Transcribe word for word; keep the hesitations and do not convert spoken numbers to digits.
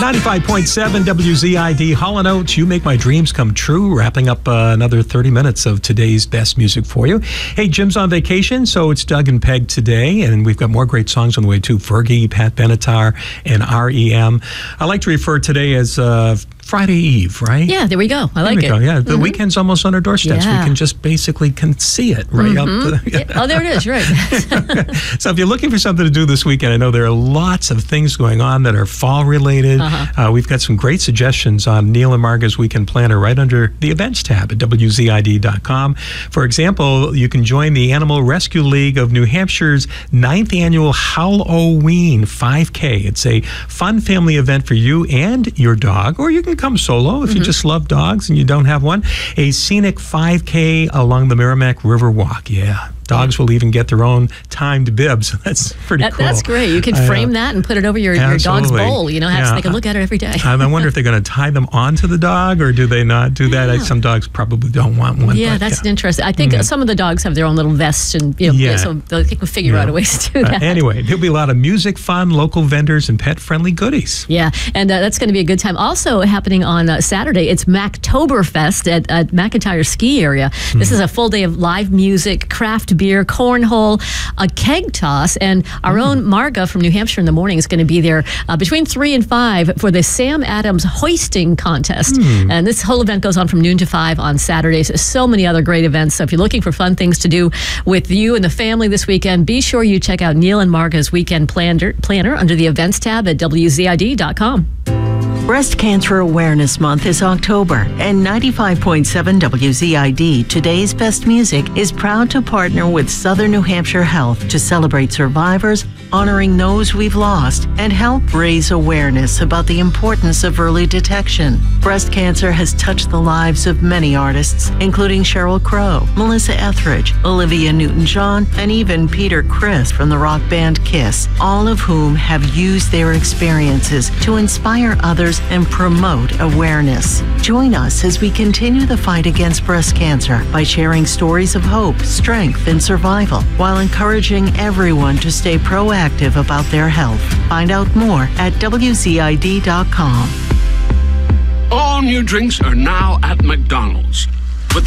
ninety-five point seven W Z I D, Hall and Oates, You Make My Dreams Come True, wrapping up uh, another thirty minutes of today's best music for you. Hey, Jim's on vacation, so it's Doug and Peg today, and we've got more great songs on the way too. Fergie, Pat Benatar, and R E M. I like to refer today as uh, Friday Eve, right? Yeah, there we go. I like there we it. Go. Yeah, the mm-hmm. weekend's almost on our doorsteps. Yeah. We can just basically can see it right mm-hmm. up. To, yeah. Oh, there it is, right. So if you're looking for something to do this weekend, I know there are lots of things going on that are fall related. Uh-huh. Uh, we've got some great suggestions on Neil and Marga's Weekend Planner right under the events tab at W Z I D dot com. For example, you can join the Animal Rescue League of New Hampshire's ninth annual Halloween five K. It's a fun family event for you and your dog, or you can come solo if mm-hmm. you just love dogs and you don't have one. A scenic five K along the Merrimack River Walk. Yeah. Dogs will even get their own timed bibs. That's pretty that, cool. That's great. You can frame that and put it over your, your dog's bowl. You know, have yeah. so they can look at it every day. I wonder if they're going to tie them onto the dog, or do they not do that? Yeah. Some dogs probably don't want one. Yeah, but, that's yeah. interesting. I think mm-hmm. some of the dogs have their own little vests, and you know, yeah. so they can figure yeah. out a way to do that. Uh, anyway, there'll be a lot of music, fun, local vendors, and pet-friendly goodies. Yeah, and uh, that's going to be a good time. Also happening on uh, Saturday, it's Mactoberfest at, at McIntyre Ski Area. Mm-hmm. This is a full day of live music, craft beer, cornhole, a keg toss, and our mm. own Marga from New Hampshire in the Morning is going to be there uh, between three and five for the Sam Adams Hoisting Contest. Mm. And this whole event goes on from noon to five on Saturdays. So many other great events. So if you're looking for fun things to do with you and the family this weekend, be sure you check out Neil and Marga's Weekend Planner, planner under the events tab at W Z I D dot com. Breast Cancer Awareness Month is October, and ninety-five point seven W Z I D, today's best music, is proud to partner with Southern New Hampshire Health to celebrate survivors, honoring those we've lost, and help raise awareness about the importance of early detection. Breast cancer has touched the lives of many artists, including Sheryl Crow, Melissa Etheridge, Olivia Newton-John, and even Peter Criss from the rock band Kiss, all of whom have used their experiences to inspire others and promote awareness. Join us as we continue the fight against breast cancer by sharing stories of hope, strength, and survival, while encouraging everyone to stay proactive about their health. Find out more at W Z I D dot com. All new drinks are now at McDonald's.